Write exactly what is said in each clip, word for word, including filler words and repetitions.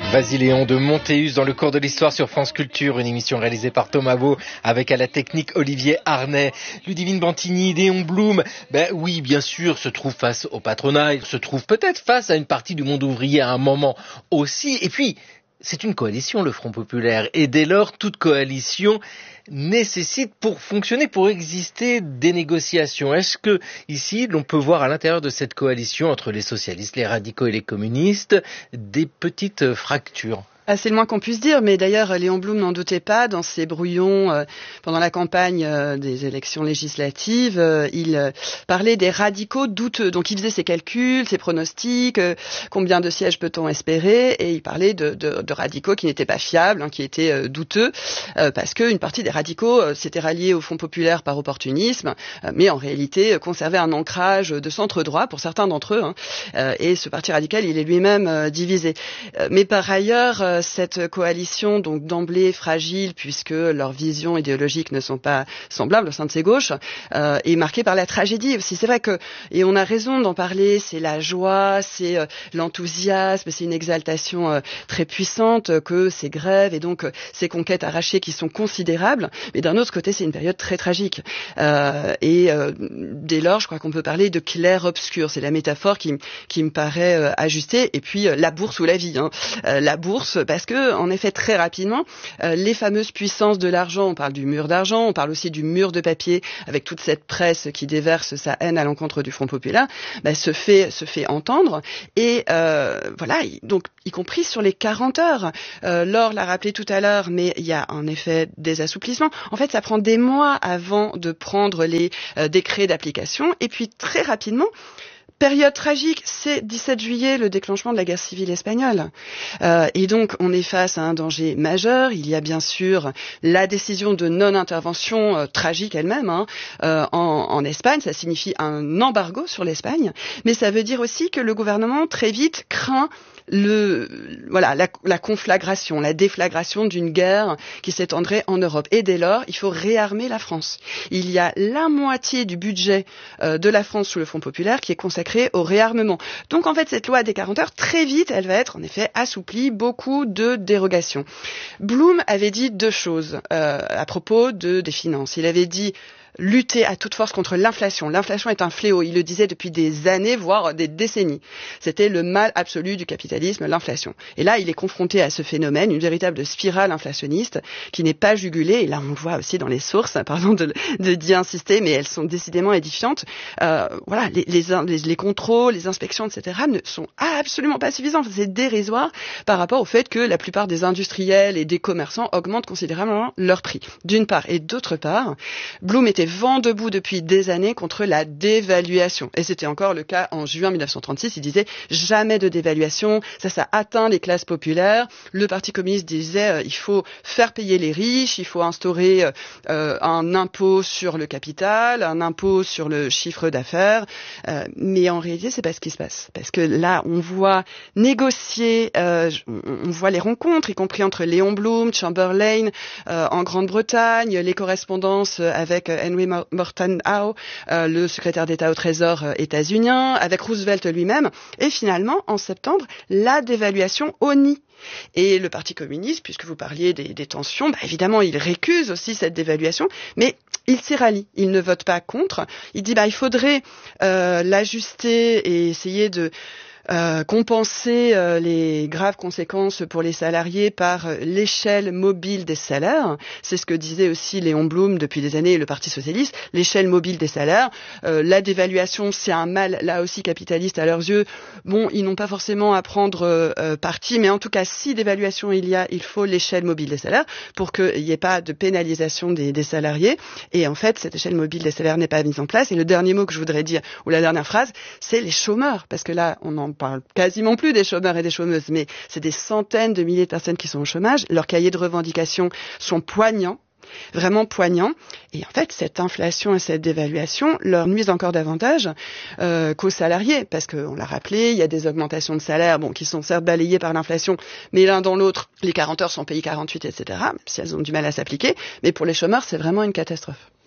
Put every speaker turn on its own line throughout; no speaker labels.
Basiléon de Montéus dans le cours de l'histoire sur France Culture, une émission réalisée par Thomas Beau avec à la technique Olivier Arnay. Ludivine Bantigny, Léon Blum, ben oui, bien sûr, se trouve face au patronat, il se trouve peut-être face à une partie du monde ouvrier à un moment aussi. Et puis, c'est une coalition, le Front Populaire, et dès lors, toute coalition nécessite pour fonctionner, pour exister, des négociations. Est-ce que, ici, l'on peut voir à l'intérieur de cette coalition, entre les socialistes, les radicaux et les communistes, des petites fractures ?
Ah, c'est le moins qu'on puisse dire, mais d'ailleurs, Léon Blum n'en doutait pas. Dans ses brouillons, euh, pendant la campagne euh, des élections législatives, euh, il euh, parlait des radicaux douteux. Donc, il faisait ses calculs, ses pronostics, euh, combien de sièges peut-on espérer, et il parlait de, de, de radicaux qui n'étaient pas fiables, hein, qui étaient euh, douteux, euh, parce qu'une partie des radicaux euh, s'était ralliée au Front Populaire par opportunisme, euh, mais en réalité euh, conservait un ancrage de centre-droit pour certains d'entre eux, hein, euh, et ce parti radical, il est lui-même euh, divisé. Euh, mais par ailleurs, euh, cette coalition, donc d'emblée fragile, puisque leurs visions idéologiques ne sont pas semblables au sein de ces gauches, euh, est marquée par la tragédie aussi. C'est vrai que, et on a raison d'en parler, c'est la joie, c'est euh, l'enthousiasme, c'est une exaltation euh, très puissante que ces grèves et donc euh, ces conquêtes arrachées qui sont considérables. Mais d'un autre côté, c'est une période très tragique. Euh, et euh, dès lors, je crois qu'on peut parler de clair-obscur. C'est la métaphore qui, qui me paraît euh, ajustée. Et puis, euh, la bourse ou la vie. Hein. Euh, la bourse, parce que, en effet, très rapidement, euh, les fameuses puissances de l'argent, on parle du mur d'argent, on parle aussi du mur de papier, avec toute cette presse qui déverse sa haine à l'encontre du Front Populaire, bah, se fait se fait entendre. Et euh, voilà, donc y compris sur les quarante heures. Euh, Laure l'a rappelé tout à l'heure, mais il y a en effet des assouplissements. En fait, ça prend des mois avant de prendre les euh, décrets d'application, et puis très rapidement. Période tragique, c'est dix-sept juillet, le déclenchement de la guerre civile espagnole. Euh, et donc, on est face à un danger majeur. Il y a bien sûr la décision de non-intervention euh, tragique elle-même hein, euh, en, en Espagne. Ça signifie un embargo sur l'Espagne. Mais ça veut dire aussi que le gouvernement, très vite, craint le, voilà, la, la conflagration, la déflagration d'une guerre qui s'étendrait en Europe. Et dès lors, il faut réarmer la France. Il y a la moitié du budget euh, de la France sous le Front Populaire qui est consacré au réarmement. Donc en fait, cette loi des quarante heures, très vite, elle va être en effet assouplie, beaucoup de dérogations. Blum avait dit deux choses euh, à propos de, des finances. Il avait dit lutter à toute force contre l'inflation. L'inflation est un fléau. Il le disait depuis des années, voire des décennies. C'était le mal absolu du capitalisme, l'inflation. Et là, il est confronté à ce phénomène, une véritable spirale inflationniste qui n'est pas jugulée. Et là, on le voit aussi dans les sources, pardon de, de d'y insister, mais elles sont décidément édifiantes. Euh, voilà, les, les, les, les contrôles, les inspections, et cetera ne sont absolument pas suffisants. C'est dérisoire par rapport au fait que la plupart des industriels et des commerçants augmentent considérablement leur prix, d'une part. Et d'autre part, Blum était vent debout depuis des années contre la dévaluation. Et c'était encore le cas en juin mille neuf cent trente-six. Il disait jamais de dévaluation, ça, ça atteint les classes populaires. Le Parti communiste disait euh, il faut faire payer les riches, il faut instaurer euh, un impôt sur le capital, un impôt sur le chiffre d'affaires. Euh, mais en réalité, c'est pas ce qui se passe. Parce que là, on voit négocier, euh, on voit les rencontres, y compris entre Léon Blum, Chamberlain euh, en Grande-Bretagne, les correspondances avec Henry Morton Howe, euh, le secrétaire d'État au Trésor euh, états-unien, avec Roosevelt lui-même, et finalement, en septembre, la dévaluation au nid. Et le Parti communiste, puisque vous parliez des, des tensions, bah évidemment, il récuse aussi cette dévaluation, mais il s'y rallie, il ne vote pas contre. Il dit bah il faudrait euh, l'ajuster et essayer de Euh, compenser euh, les graves conséquences pour les salariés par euh, l'échelle mobile des salaires. C'est ce que disait aussi Léon Blum depuis des années et le Parti socialiste, l'échelle mobile des salaires. Euh, la dévaluation, c'est un mal, là aussi, capitaliste à leurs yeux. Bon, ils n'ont pas forcément à prendre euh, parti, mais en tout cas, si dévaluation il y a, il faut l'échelle mobile des salaires pour qu'il n'y ait pas de pénalisation des, des salariés. Et en fait, cette échelle mobile des salaires n'est pas mise en place. Et le dernier mot que je voudrais dire, ou la dernière phrase, c'est les chômeurs. Parce que là, on en parle quasiment plus des chômeurs et des chômeuses, mais c'est des centaines de milliers de personnes qui sont au chômage. Leurs cahiers de revendications sont poignants, vraiment poignants. Et en fait, cette inflation et cette dévaluation leur nuisent encore davantage euh, qu'aux salariés, parce qu'on l'a rappelé, il y a des augmentations de salaire, bon, qui sont certes balayées par l'inflation, mais l'un dans l'autre, les quarante heures sont payées quarante-huit, et cetera, même si elles ont du mal à s'appliquer. Mais pour les chômeurs, c'est vraiment une catastrophe.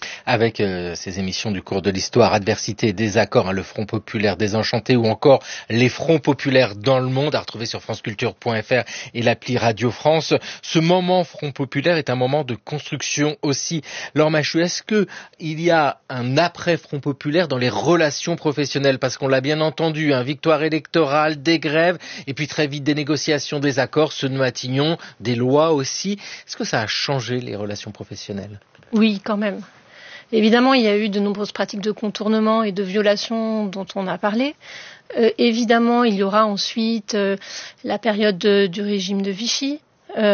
Avec euh, ces émissions du cours de l'histoire, Adversité et Désaccord, hein, le Front populaire désenchanté ou encore les Fronts populaires dans le monde, à retrouver sur franceculture point f r et l'appli Radio France. Ce moment Front populaire est un moment de construction aussi. Laure Machut, est-ce que il y a un après Front populaire dans les relations professionnelles? Parce qu'on l'a bien entendu, hein, victoire électorale, des grèves et puis très vite des négociations, des accords, ceux de Matignon, des lois aussi. Est-ce que ça a changé les relations professionnelles?
Oui, quand même. Évidemment, il y a eu de nombreuses pratiques de contournement et de violation dont on a parlé. Euh, évidemment, il y aura ensuite euh, la période de, du régime de Vichy,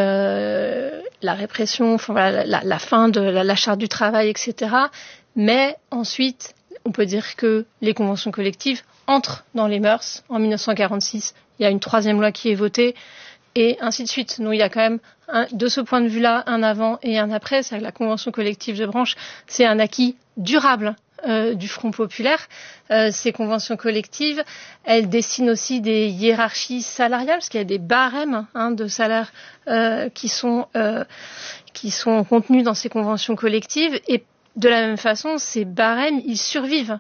euh, la répression, enfin, voilà, la, la fin de la, la charte du travail, et cetera. Mais ensuite, on peut dire que les conventions collectives entrent dans les mœurs. En dix-neuf cent quarante-six, il y a une troisième loi qui est votée. Et ainsi de suite. Donc il y a quand même, un, de ce point de vue-là, un avant et un après. C'est-à-dire que la convention collective de branche, c'est un acquis durable euh, du Front populaire. Euh, ces conventions collectives, elles dessinent aussi des hiérarchies salariales, parce qu'il y a des barèmes hein, de salaires euh, qui sont euh, qui sont contenus dans ces conventions collectives. Et de la même façon, ces barèmes, ils survivent.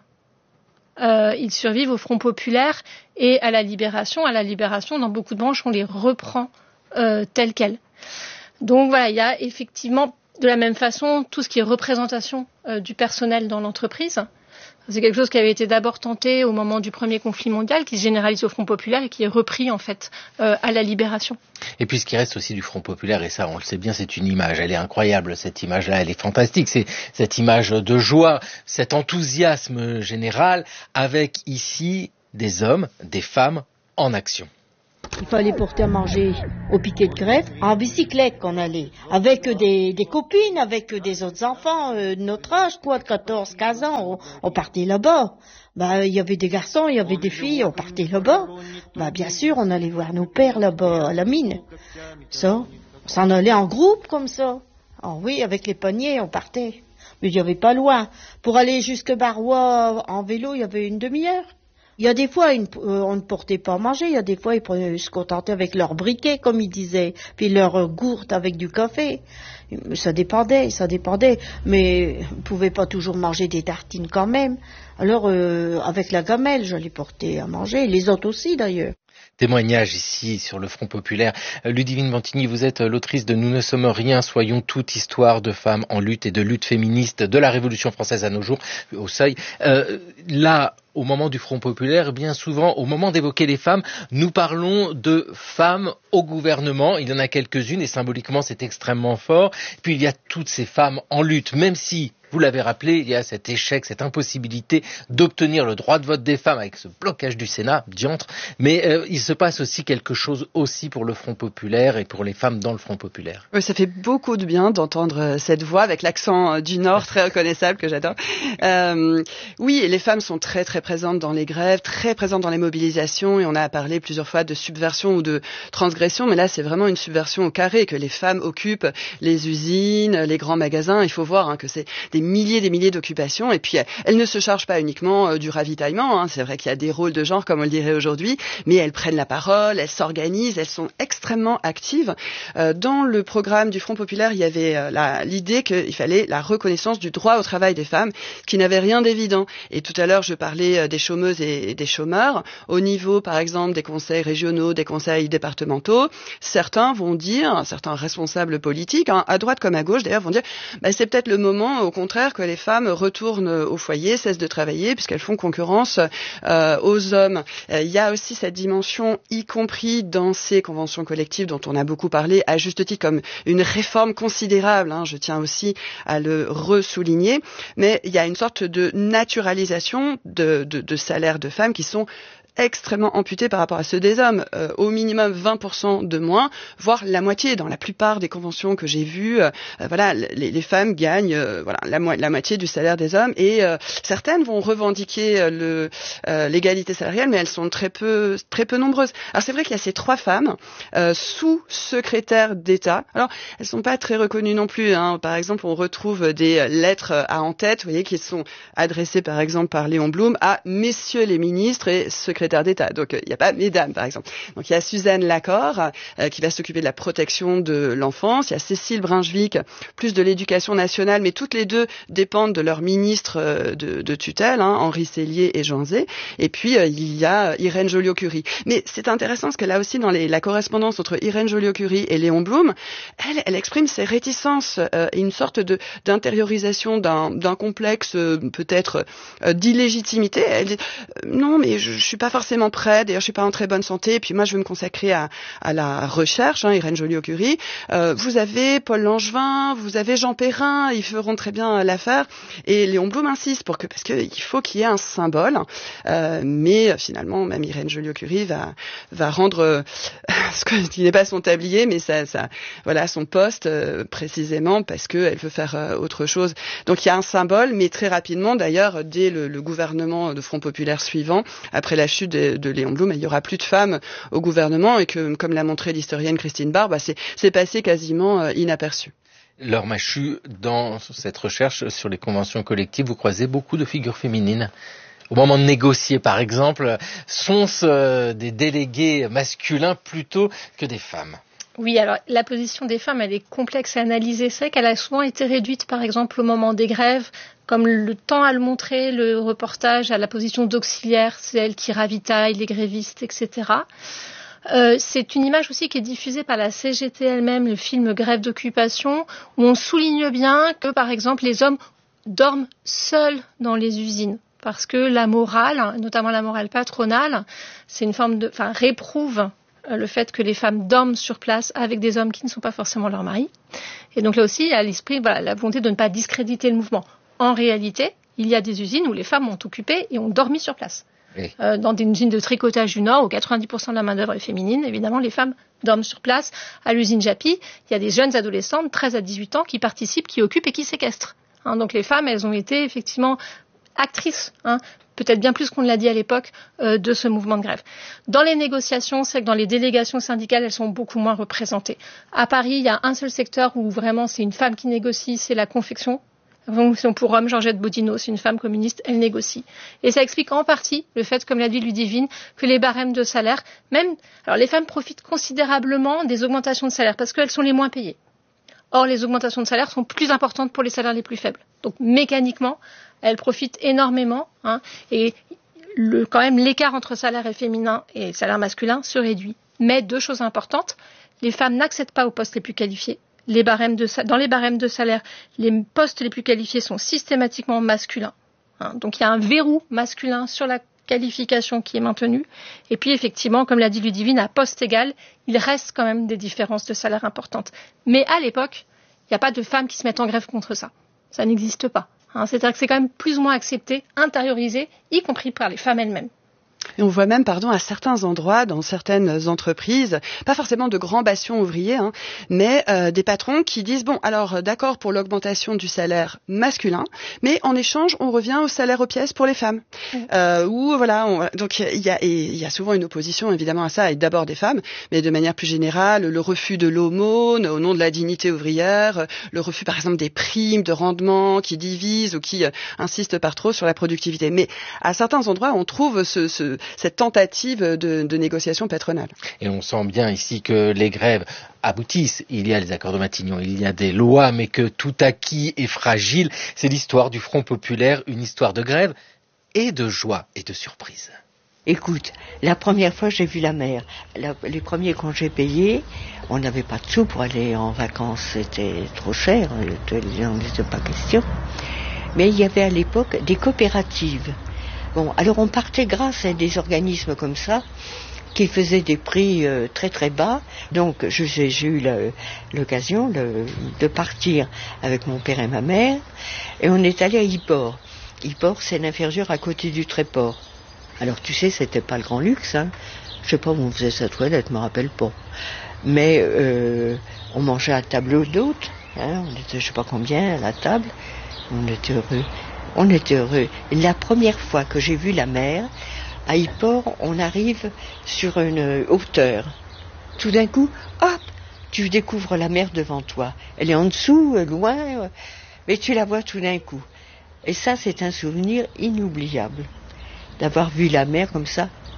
Euh, ils survivent au Front populaire et à la Libération. À la Libération, dans beaucoup de branches, on les reprend euh, telles quelles. Donc voilà, il y a effectivement, de la même façon, tout ce qui est représentation euh, du personnel dans l'entreprise. C'est quelque chose qui avait été d'abord tenté au moment du premier conflit mondial, qui se généralise au Front populaire et qui est repris en fait euh, à la Libération.
Et puis ce qui reste aussi du Front populaire, et ça on le sait bien, c'est une image, elle est incroyable cette image-là, elle est fantastique, c'est cette image de joie, cet enthousiasme général, avec ici des hommes, des femmes en action.
Il fallait porter à manger au piquet de grève, en bicyclette qu'on allait, avec des, des copines, avec des autres enfants euh, de notre âge, quoi, de quatorze, quinze ans, on, on partait là-bas. Bah, il y avait des garçons, il y avait des filles, on partait là-bas. Bah, bien sûr, on allait voir nos pères là-bas, à la mine. Ça, on s'en allait en groupe, comme ça. Oh oui, avec les poignets, on partait. Mais il n'y avait pas loin. Pour aller jusque Barrois, en vélo, il y avait une demi-heure. Il y a des fois, une, euh, on ne portait pas à manger. Il y a des fois, ils prenaient, se contentaient avec leur briquet, comme ils disaient, puis leur euh, gourde avec du café. Ça dépendait, ça dépendait. Mais on ne pouvait pas toujours manger des tartines quand même. Alors, euh, avec la gamelle, je les portais à manger. Les autres aussi, d'ailleurs.
Témoignage ici sur le Front populaire. Ludivine Bantigny, vous êtes l'autrice de Nous ne sommes rien, soyons toutes, histoire de femmes en lutte et de lutte féministe de la Révolution française à nos jours, au seuil. Euh, là, au moment du Front populaire, bien souvent, au moment d'évoquer les femmes, nous parlons de femmes au gouvernement. Il y en a quelques-unes et symboliquement c'est extrêmement fort. Puis il y a toutes ces femmes en lutte, même si, vous l'avez rappelé, il y a cet échec, cette impossibilité d'obtenir le droit de vote des femmes avec ce blocage du Sénat, diantre. Mais euh, il se passe aussi quelque chose aussi pour le Front populaire et pour les femmes dans le Front populaire.
Oui, ça fait beaucoup de bien d'entendre cette voix avec l'accent du Nord très reconnaissable que j'adore. Euh, oui, les femmes sont très très présentes dans les grèves, très présentes dans les mobilisations et on a parlé plusieurs fois de subversion ou de transgression, mais là c'est vraiment une subversion au carré que les femmes occupent les usines, les grands magasins. Il faut voir hein, que c'est des milliers et des milliers d'occupations et puis elles ne se chargent pas uniquement euh, du ravitaillement. Hein. C'est vrai qu'il y a des rôles de genre comme on le dirait aujourd'hui, mais elles prennent la parole, elles s'organisent, elles sont extrêmement actives. Euh, dans le programme du Front populaire, il y avait euh, la, l'idée qu'il fallait la reconnaissance du droit au travail des femmes, qui n'avait rien d'évident. Et tout à l'heure, je parlais euh, des chômeuses et, et des chômeurs. Au niveau, par exemple, des conseils régionaux, des conseils départementaux, certains vont dire, certains responsables politiques, hein, à droite comme à gauche d'ailleurs, vont dire bah, c'est peut-être le moment, au contraire, que les femmes retournent au foyer, cessent de travailler, puisqu'elles font concurrence euh, aux hommes. Euh, il y a aussi cette dimension, y compris dans ces conventions collectives dont on a beaucoup parlé, à juste titre comme une réforme considérable, hein, je tiens aussi à le ressouligner, mais il y a une sorte de naturalisation de, de, de salaires de femmes qui sont extrêmement amputés par rapport à ceux des hommes, euh, au minimum vingt pour cent de moins, voire la moitié. Dans la plupart des conventions que j'ai vues, euh, voilà, les, les femmes gagnent euh, voilà la, mo- la moitié du salaire des hommes et euh, certaines vont revendiquer euh, le, euh, l'égalité salariale, mais elles sont très peu très peu nombreuses. Alors c'est vrai qu'il y a ces trois femmes euh, sous-secrétaires d'État. Alors elles sont pas très reconnues non plus. Hein. Par exemple, on retrouve des lettres à en-tête, vous voyez, qui sont adressées par exemple par Léon Blum à messieurs les ministres et secrétaires secrétaire d'État. Donc il n'y a pas mesdames, par exemple. Donc il y a Suzanne Lacorre euh, qui va s'occuper de la protection de l'enfance. Il y a Cécile Brunschvicg, plus de l'éducation nationale, mais toutes les deux dépendent de leur ministre euh, de, de tutelle, hein, Henri Sellier et Jean Zay. Et puis euh, il y a Irène Joliot-Curie. Mais c'est intéressant parce que là aussi, dans les, la correspondance entre Irène Joliot-Curie et Léon Blum, elle, elle exprime ses réticences euh, et une sorte de d'intériorisation d'un, d'un complexe euh, peut-être euh, d'illégitimité. Elle dit euh, non, mais je, je suis pas forcément prête. D'ailleurs, je suis pas en très bonne santé. Et puis moi, je veux me consacrer à, à la recherche. Hein, Irène Joliot-Curie. Euh, vous avez Paul Langevin, vous avez Jean Perrin. Ils feront très bien l'affaire. Et Léon Blum insiste pour que parce que il faut qu'il y ait un symbole. Euh, mais finalement, même Irène Joliot-Curie va va rendre euh, ce qui n'est pas son tablier, mais ça, ça voilà son poste euh, précisément parce que elle veut faire euh, autre chose. Donc il y a un symbole, mais très rapidement, d'ailleurs, dès le, le gouvernement de Front Populaire suivant, après la chute de, de Léon Blum, il y aura plus de femmes au gouvernement et que, comme l'a montré l'historienne Christine Barre, bah, c'est, c'est passé quasiment euh, inaperçu.
Laure Machut, dans cette recherche sur les conventions collectives, vous croisez beaucoup de figures féminines. Au moment de négocier, par exemple, sont-ce euh, des délégués masculins plutôt que des femmes ?
Oui, alors la position des femmes, elle est complexe à analyser. C'est vrai qu'elle a souvent été réduite, par exemple, au moment des grèves, comme le temps à le montrer, le reportage, à la position d'auxiliaire, c'est elle qui ravitaille les grévistes, et cetera. Euh, c'est une image aussi qui est diffusée par la C G T elle-même, le film Grève d'occupation, où on souligne bien que, par exemple, les hommes dorment seuls dans les usines. Parce que la morale, notamment la morale patronale, c'est une forme de, enfin, réprouve le fait que les femmes dorment sur place avec des hommes qui ne sont pas forcément leurs maris. Et donc là aussi, il y a l'esprit, voilà, la volonté de ne pas discréditer le mouvement. En réalité, il y a des usines où les femmes ont occupé et ont dormi sur place. Oui. Euh, dans des usines de tricotage du Nord, où quatre-vingt-dix pour cent de la main-d'œuvre est féminine, évidemment, les femmes dorment sur place. À l'usine Japy, il y a des jeunes adolescentes, de treize à dix-huit ans, qui participent, qui occupent et qui séquestrent. Hein, donc les femmes, elles ont été effectivement actrices, hein, peut-être bien plus qu'on l'a dit à l'époque, euh, de ce mouvement de grève. Dans les négociations, c'est que dans les délégations syndicales, elles sont beaucoup moins représentées. À Paris, il y a un seul secteur où vraiment c'est une femme qui négocie, c'est la confection. La confection pour hommes, Georgette Bodino, c'est une femme communiste, elle négocie. Et ça explique en partie le fait, comme l'a dit Ludivine, que les barèmes de salaire, même, alors les femmes profitent considérablement des augmentations de salaire parce qu'elles sont les moins payées. Or, les augmentations de salaire sont plus importantes pour les salaires les plus faibles. Donc, mécaniquement, elles profitent énormément, hein, et le, quand même, l'écart entre salaire féminin et salaire masculin se réduit. Mais deux choses importantes, les femmes n'accèdent pas aux postes les plus qualifiés. Les barèmes de, dans les barèmes de salaire, les postes les plus qualifiés sont systématiquement masculins. Hein, donc, il y a un verrou masculin sur la qualification qui est maintenue. Et puis, effectivement, comme l'a dit Ludivine, à poste égal, il reste quand même des différences de salaire importantes. Mais à l'époque, il n'y a pas de femmes qui se mettent en grève contre ça. Ça n'existe pas. Hein, c'est-à-dire que c'est quand même plus ou moins accepté, intériorisé, y compris par les femmes elles-mêmes.
Et on voit même, pardon, à certains endroits, dans certaines entreprises, pas forcément de grands bastions ouvriers, hein, mais euh, des patrons qui disent, bon, alors d'accord pour l'augmentation du salaire masculin, mais en échange, on revient au salaire aux pièces pour les femmes. Mmh. Euh, ou voilà, on, donc il y a, il y a souvent une opposition évidemment à ça, et d'abord des femmes, mais de manière plus générale, le refus de l'aumône au nom de la dignité ouvrière, le refus par exemple des primes de rendement qui divisent ou qui euh, insistent par trop sur la productivité. Mais à certains endroits, on trouve ce, ce cette tentative de, de négociation patronale.
Et on sent bien ici que les grèves aboutissent. Il y a les accords de Matignon, il y a des lois, mais que tout acquis est fragile. C'est l'histoire du Front Populaire, une histoire de grève et de joie et de surprise.
Écoute, la première fois j'ai vu la mer, la, les premiers congés payés, on n'avait pas de sous pour aller en vacances, c'était trop cher, il n'en était pas question. Mais il y avait à l'époque des coopératives. Bon, alors on partait grâce à des organismes comme ça, qui faisaient des prix euh, très très bas. Donc j'ai, j'ai eu le, l'occasion le, de partir avec mon père et ma mère, et on est allé à Yport. Yport, c'est l'inférieur à côté du Tréport. Alors tu sais, c'était pas le grand luxe, hein. Je sais pas où on faisait sa toilette, je me rappelle pas. Mais euh, on mangeait à table d'hôte, hein. On était je sais pas combien à la table, on était heureux. On était heureux. La première fois que j'ai vu la mer, à Yport, on arrive sur une hauteur. Tout d'un coup, hop, tu découvres la mer devant toi. Elle est en dessous, loin, mais tu la vois tout d'un coup. Et ça, c'est un souvenir inoubliable. D'avoir vu la mer comme ça,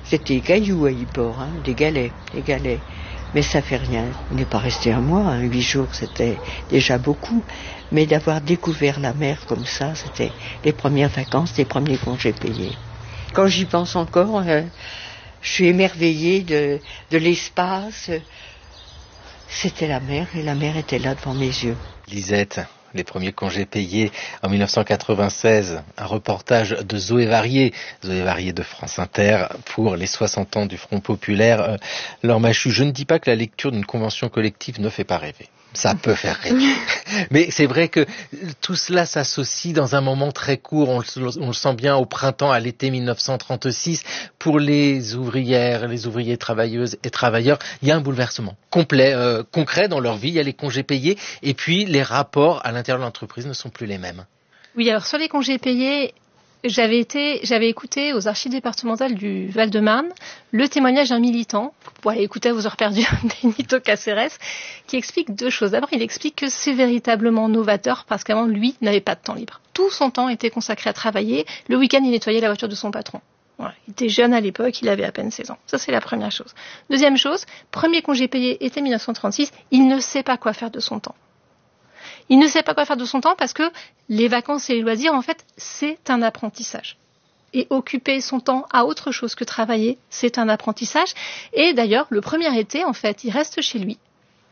C'était des cailloux à Yport, hein, des galets, des galets. Mais ça fait rien. On n'est pas resté un mois, hein. Huit jours, c'était déjà beaucoup. Mais d'avoir découvert la mer comme ça, c'était les premières vacances, les premiers congés payés. Quand j'y pense encore, euh, je suis émerveillée de, de l'espace. C'était la mer et la mer était là devant mes yeux.
Lisette, les premiers congés payés en dix-neuf cent quatre-vingt-seize, un reportage de Zoé Varier, Zoé Varier de France Inter, pour les soixante ans du Front Populaire. Euh, Laure Machut, je ne dis pas que la lecture d'une convention collective ne fait pas rêver. Ça peut faire rêver. Mais c'est vrai que tout cela s'associe dans un moment très court. On le, on le sent bien au printemps, à l'été dix-neuf cent trente-six. Pour les ouvrières, les ouvriers travailleuses et travailleurs, il y a un bouleversement complet, euh, concret dans leur vie. Il y a les congés payés et puis les rapports à l'intérieur de l'entreprise ne sont plus les mêmes. Oui, alors sur les congés payés, J'avais été, j'avais écouté aux archives départementales du Val-de-Marne le témoignage d'un militant, vous pourrez écouter à vos heures perdues, Benito Caceres, qui explique deux choses. D'abord, il explique que c'est véritablement novateur parce qu'avant, lui, n'avait pas de temps libre. Tout son temps était consacré à travailler. Le week-end, il nettoyait la voiture de son patron. Voilà. Il était jeune à l'époque, il avait à peine seize ans. Ça, c'est la première chose. Deuxième chose, premier congé payé était dix-neuf cent trente-six, il ne sait pas quoi faire de son temps. Il ne sait pas quoi faire de son temps parce que les vacances et les loisirs, en fait, c'est un apprentissage. Et occuper son temps à autre chose que travailler, c'est un apprentissage. Et d'ailleurs, le premier été, en fait, il reste chez lui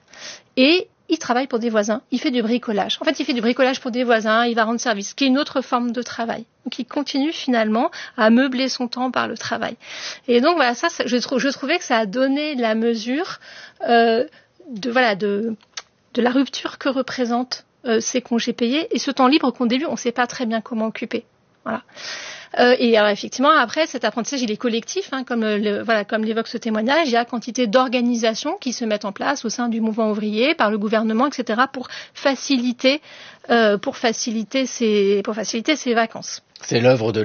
et il travaille pour des voisins. Il fait du bricolage. En fait, il fait du bricolage pour des voisins, il va rendre service, ce qui est une autre forme de travail. Donc, il continue finalement à meubler son temps par le travail. Et donc, voilà, ça, je, je trouvais que ça a donné la mesure euh, de, voilà, de, de la rupture que représente Euh, ces congés payés et ce temps libre qu'au début on ne sait pas très bien comment occuper. Voilà. Euh, et alors effectivement après cet apprentissage il est collectif, hein, comme le, voilà comme l'évoque ce témoignage, il y a quantité d'organisations qui se mettent en place au sein du mouvement ouvrier, par le gouvernement, et cetera pour faciliter euh, pour faciliter ces pour faciliter ces vacances. C'est l'œuvre de